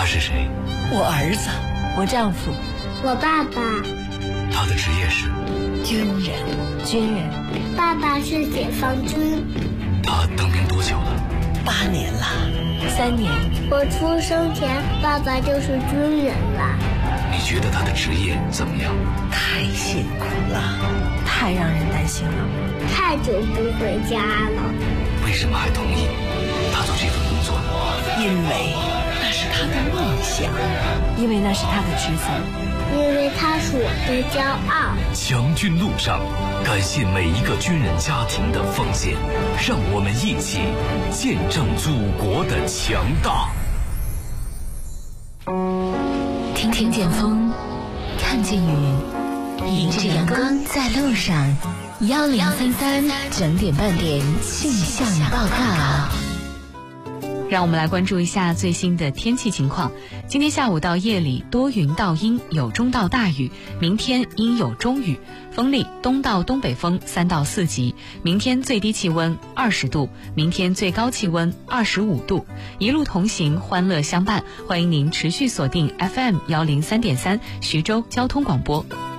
是谁？ 我儿子， 我丈夫， 我爸爸。 他的职业是军人。 爸爸是解放军。 他当兵多久了 ？8年了。 3年。 我出生前，爸爸就是军人了。 你觉得他的职业怎么样？ 太辛苦了， 太让人担心了。 太久不回家了。 为什么还同意他做这份工作？ 因为那是他的梦想， 因为那是他的职责， 因为他是我的骄傲。 强军路上，感谢每一个军人家庭的奉献，让我们一起见证祖国的强大。 听见风，看见雨，迎着阳光在路上。1033整点半点气象报告。 让我们来关注一下最新的天气情况。今天下午到夜里多云到阴，有中到大雨，明天阴有中雨，风力东到东北风3到4级，明天最低气温20度，明天最高气温25度。一路同行，欢乐相伴，欢迎您持续锁定 FM103.3徐州交通广播。